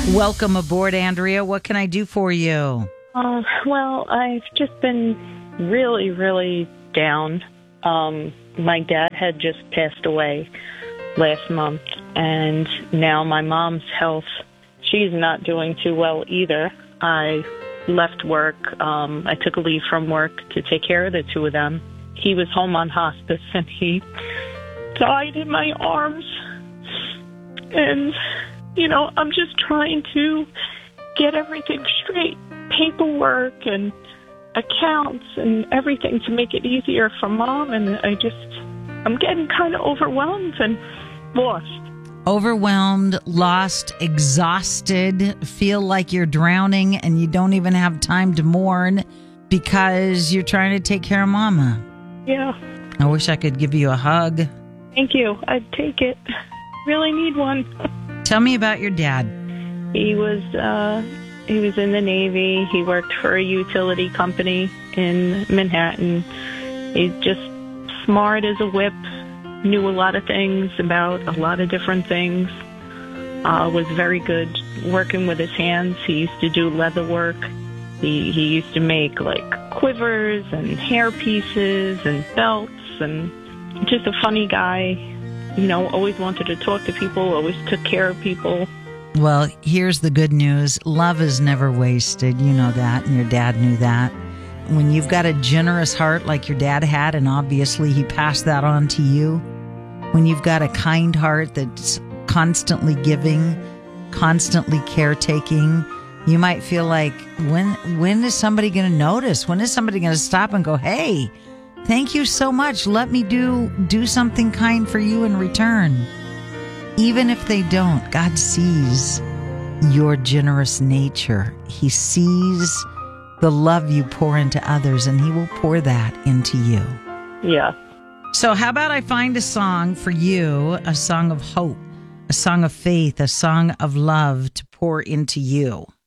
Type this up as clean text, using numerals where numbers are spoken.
Welcome aboard, Andrea. What can I do for you? Well, I've just been really, really down. My dad had just passed away last month, and now my mom's health, she's not doing too well either. I left work. I took a leave from work to take care of the two of them. He was home on hospice, and he died in my arms. And, I'm just trying to get everything straight, paperwork and accounts and everything to make it easier for Mom. And I'm getting kind of overwhelmed and lost. Overwhelmed, lost, exhausted, feel like you're drowning and you don't even have time to mourn because you're trying to take care of Mama. Yeah. I wish I could give you a hug. Thank you. I'd take it. Really need one. Tell me about your dad. He was in the Navy. He worked for a utility company in Manhattan. He's just smart as a whip, knew a lot of things about a lot of different things, was very good working with his hands. He used to do leather work. He used to make like quivers and hair pieces and belts, and just a funny guy. Always wanted to talk to people, always took care of people. Well, here's the good news. Love is never wasted. You know that, and your dad knew that. When you've got a generous heart like your dad had, and obviously he passed that on to you, when you've got a kind heart that's constantly giving, constantly caretaking, you might feel like, when is somebody going to notice? When is somebody going to stop and go, hey, thank you so much. Let me do something kind for you in return. Even if they don't, God sees your generous nature. He sees the love you pour into others, and he will pour that into you. Yeah. So how about I find a song for you, a song of hope, a song of faith, a song of love to pour into you?